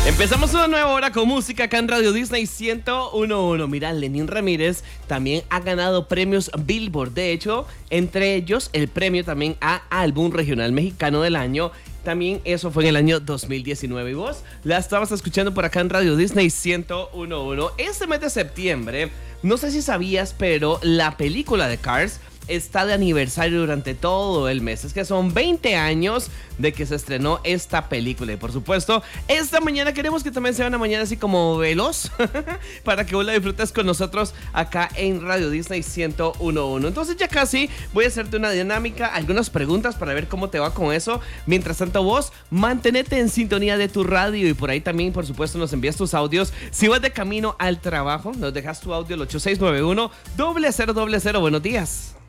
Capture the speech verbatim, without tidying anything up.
Empezamos una nueva hora con música acá en Radio Disney ciento uno punto uno. Mira, Lenín Ramírez también ha ganado premios Billboard. De hecho, entre ellos el premio también a Álbum Regional Mexicano del Año. También eso fue en el año dos mil diecinueve. Y vos la estabas escuchando por acá en Radio Disney ciento uno punto uno. Este mes de septiembre, no sé si sabías, pero la película de Cars está de aniversario durante todo el mes. Es que son veinte años de que se estrenó esta película. Y por supuesto, esta mañana queremos que también sea una mañana así como veloz para que vos la disfrutes con nosotros acá en Radio Disney ciento uno punto uno. Entonces ya casi voy a hacerte una dinámica, algunas preguntas para ver cómo te va con eso. Mientras tanto, vos mantenete en sintonía de tu radio y por ahí también, por supuesto, nos envías tus audios. Si vas de camino al trabajo, nos dejas tu audio al ocho seis nueve uno, cero cero cero cero. Buenos días.